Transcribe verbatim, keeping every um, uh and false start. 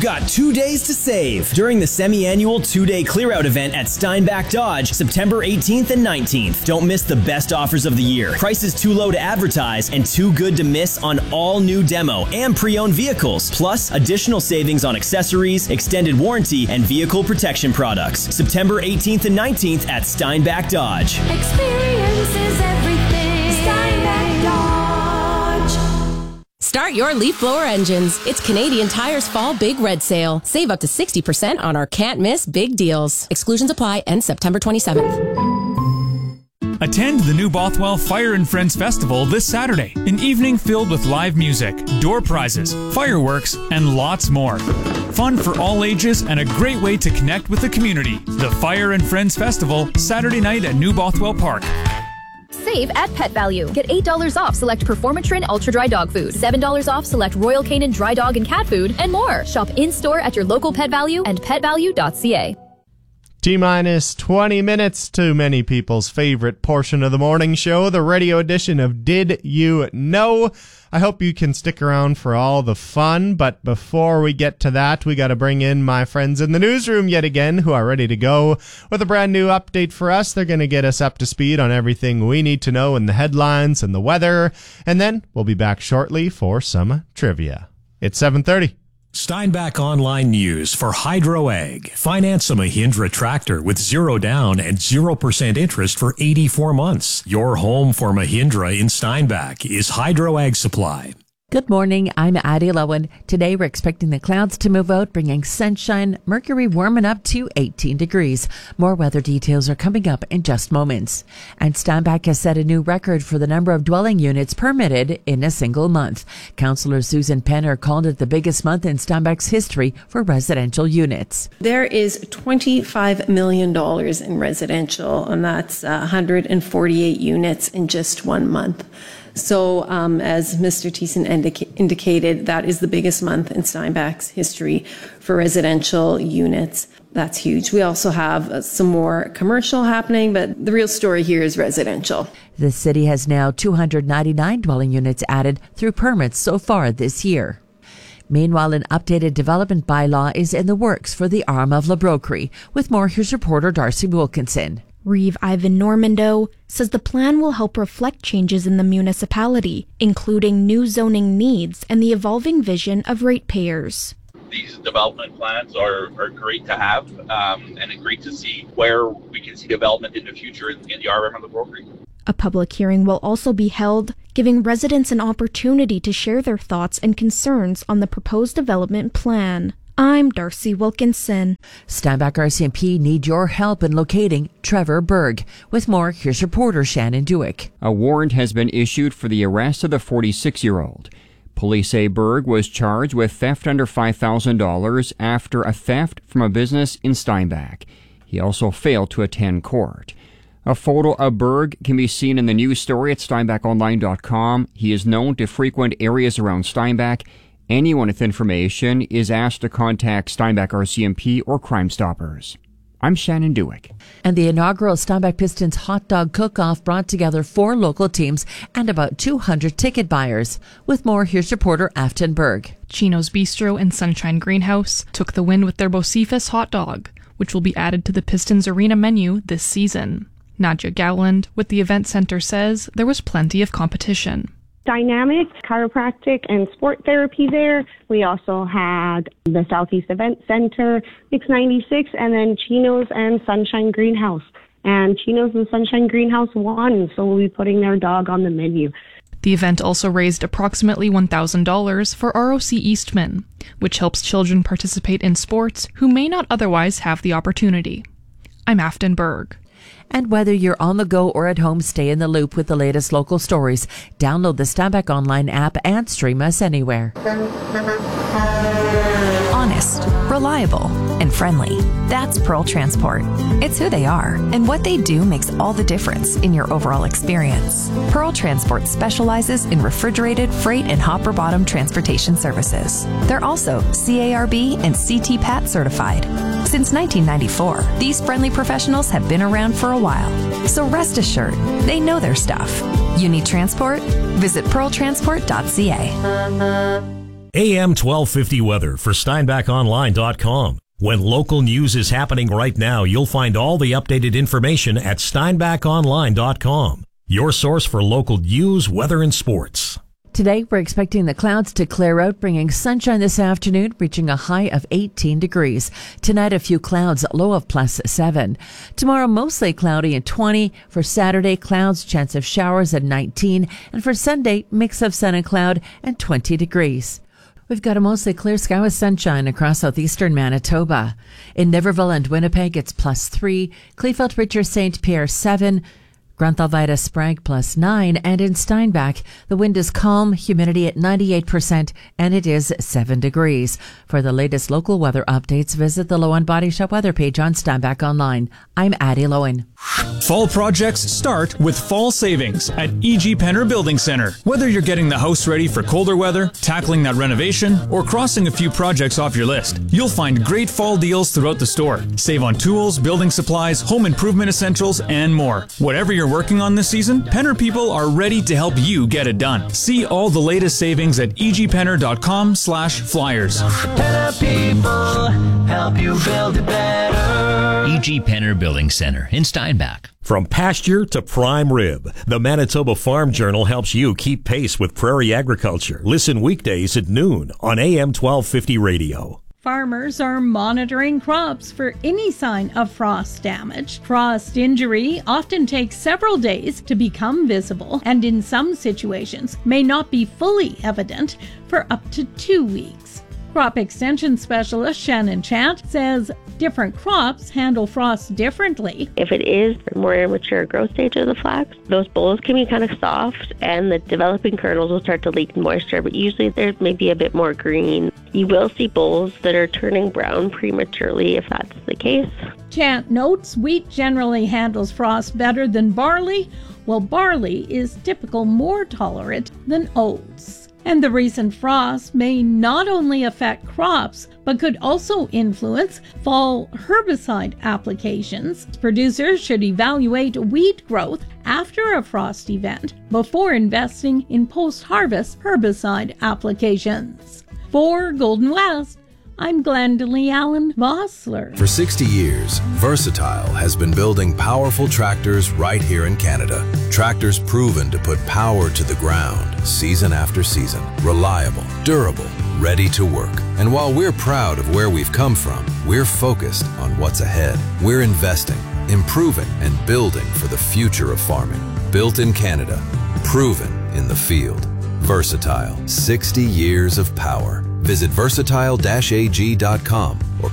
got two days to save during the semi-annual two-day clear-out event at Steinbach Dodge, September eighteenth and nineteenth. Don't miss the best offers of the year. Prices too low to advertise and too good to miss on all new demo and pre-owned vehicles. Plus, additional savings on accessories, extended warranty, and vehicle protection products. September eighteenth and nineteenth at Steinbach Dodge. Experience is everything. Steinbach Dodge. Start your leaf blower engines. It's Canadian Tire's Fall Big Red Sale. Save up to sixty percent on our can't miss big deals. Exclusions apply. End September twenty-seventh. Attend the New Bothwell Fire and Friends Festival this Saturday. An evening filled with live music, door prizes, fireworks, and lots more. Fun for all ages and a great way to connect with the community. The Fire and Friends Festival, Saturday night at New Bothwell Park. Save at Pet Value. Get eight dollars off select Performatrin Ultra Dry Dog Food, seven dollars off select Royal Canin Dry Dog and Cat Food, and more. Shop in-store at your local Pet Value and pet value dot c a. T-minus twenty minutes to many people's favorite portion of the morning show, the radio edition of Did You Know? I hope you can stick around for all the fun, but before we get to that, we got to bring in my friends in the newsroom yet again, who are ready to go with a brand new update for us. They're going to get us up to speed on everything we need to know in the headlines and the weather, and then we'll be back shortly for some trivia. It's seven thirty. Steinbach Online News for Hydro Ag. Finance a Mahindra tractor with zero down and zero percent interest for eighty-four months. Your home for Mahindra in Steinbach is Hydro Ag Supply. Good morning, I'm Addie Lowen. Today we're expecting the clouds to move out, bringing sunshine, mercury warming up to eighteen degrees. More weather details are coming up in just moments. And Steinbach has set a new record for the number of dwelling units permitted in a single month. Councillor Susan Penner called it the biggest month in Steinbach's history for residential units. There is twenty-five million dollars in residential, and that's one hundred forty-eight units in just one month. So um, as Mister Thiessen indica- indicated, that is the biggest month in Steinbach's history for residential units. That's huge. We also have uh, some more commercial happening, but the real story here is residential. The city has now two hundred ninety-nine dwelling units added through permits so far this year. Meanwhile, an updated development bylaw is in the works for the arm of La Broquerie. With more, here's reporter Darcy Wilkinson. Reeve Ivan Normando says the plan will help reflect changes in the municipality, including new zoning needs and the evolving vision of ratepayers. These development plans are, are great to have, um, and it's great to see where we can see development in the future in, in the R M of the Brokery. A public hearing will also be held, giving residents an opportunity to share their thoughts and concerns on the proposed development plan. I'm Darcy Wilkinson. Steinbach R C M P need your help in locating Trevor Berg. With more, here's reporter Shannon Dewick. A warrant has been issued for the arrest of the forty-six-year-old. Police say Berg was charged with theft under five thousand dollars after a theft from a business in Steinbach. He also failed to attend court. A photo of Berg can be seen in the news story at steinbach online dot com. He is known to frequent areas around Steinbach. Anyone with information is asked to contact Steinbach R C M P or Crime Stoppers. I'm Shannon Dewick. And the inaugural Steinbach Pistons Hot Dog Cook-Off brought together four local teams and about two hundred ticket buyers. With more, here's reporter Afton Berg. Chino's Bistro and Sunshine Greenhouse took the win with their Bocephus hot dog, which will be added to the Pistons arena menu this season. Nadia Gowland with the event center says there was plenty of competition. Dynamic chiropractic and sport therapy there. We also had the Southeast Event Center, Mix ninety-six, and then Chino's and Sunshine Greenhouse. And Chino's and Sunshine Greenhouse won, so we'll be putting their dog on the menu. The event also raised approximately one thousand dollars for R O C Eastman, which helps children participate in sports who may not otherwise have the opportunity. I'm Afton Berg. And whether you're on the go or at home, stay in the loop with the latest local stories. Download the Steinbach Online app and stream us anywhere. Honest, reliable, and friendly. That's Pearl Transport. It's who they are, and what they do makes all the difference in your overall experience. Pearl Transport specializes in refrigerated, freight, and hopper bottom transportation services. They're also C A R B and C T P A T certified. Since nineteen ninety-four, these friendly professionals have been around for a while. So rest assured, they know their stuff. You need transport? Visit pearl transport dot c a. A M twelve fifty weather for Steinbach Online dot com. When local news is happening right now, you'll find all the updated information at Steinbach Online dot com. Your source for local news, weather, and sports. Today, we're expecting the clouds to clear out, bringing sunshine this afternoon, reaching a high of eighteen degrees. Tonight, a few clouds, low of plus seven. Tomorrow, mostly cloudy at twenty. For Saturday, clouds, chance of showers at nineteen. And for Sunday, mix of sun and cloud and twenty degrees. We've got a mostly clear sky with sunshine across southeastern Manitoba. In Niverville and Winnipeg, it's plus three. Kleefeld, Richard, Saint Pierre, seven. Grunthal-Vida, Sprague, plus nine. And in Steinbach, the wind is calm, humidity at ninety-eight percent, and it is seven degrees. For the latest local weather updates, visit the Lowen Body Shop weather page on Steinbach Online. I'm Addie Lowen. Fall projects start with fall savings at E G. Penner Building Center. Whether you're getting the house ready for colder weather, tackling that renovation, or crossing a few projects off your list, you'll find great fall deals throughout the store. Save on tools, building supplies, home improvement essentials, and more. Whatever you're working on this season, Penner people are ready to help you get it done. See all the latest savings at e g penner dot com slash flyers. Penner people help you build it better. E G. Penner Building Center in Steinbach. From pasture to prime rib, the Manitoba Farm Journal helps you keep pace with prairie agriculture. Listen weekdays at noon on A M twelve fifty radio. Farmers are monitoring crops for any sign of frost damage. Frost injury often takes several days to become visible, and in some situations may not be fully evident for up to two weeks. Crop extension specialist Shannon Chant says different crops handle frost differently. If it is the more immature growth stage of the flax, those bolls can be kind of soft and the developing kernels will start to leak moisture, but usually there may be a bit more green. You will see bolls that are turning brown prematurely if that's the case. Chant notes wheat generally handles frost better than barley, while barley is typically more tolerant than oats. And the recent frost may not only affect crops, but could also influence fall herbicide applications. Producers should evaluate wheat growth after a frost event before investing in post-harvest herbicide applications. For Golden West, I'm Glendalee Allen Vossler. For sixty years, Versatile has been building powerful tractors right here in Canada. Tractors proven to put power to the ground season after season. Reliable, durable, ready to work. And while we're proud of where we've come from, we're focused on what's ahead. We're investing, improving, and building for the future of farming. Built in Canada, proven in the field. Versatile, sixty years of power. Visit versatile dash a g dot com